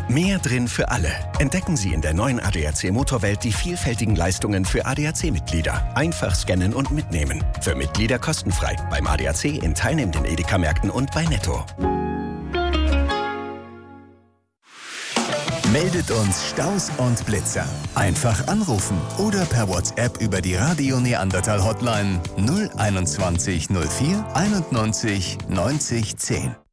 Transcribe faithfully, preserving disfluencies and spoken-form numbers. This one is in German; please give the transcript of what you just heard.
Mehr drin für alle. Entdecken Sie in der neuen A D A C Motorwelt die vielfältigen Leistungen für A D A C-Mitglieder. Einfach scannen und mitnehmen. Für Mitglieder kostenfrei. Beim A D A C in teilnehmenden Edeka-Märkten und bei Netto. Meldet uns Staus und Blitzer. Einfach anrufen oder per WhatsApp über die Radio Neandertal Hotline null einundzwanzig null vier einundneunzig neunzig zehn.